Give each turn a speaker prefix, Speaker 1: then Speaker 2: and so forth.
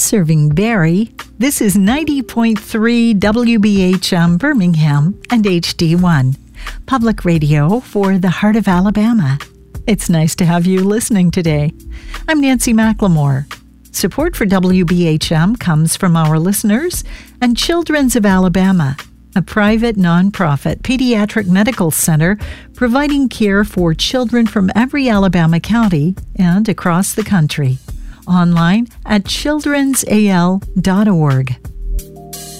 Speaker 1: Serving Barrie, this is 90.3 WBHM Birmingham and HD1, public radio for the heart of Alabama. It's nice to have you listening today. I'm Nancy McLemore. Support for WBHM comes from our listeners and Children's of Alabama, a private nonprofit pediatric medical center providing care for children from every Alabama county and across the country. Online at childrensal.org.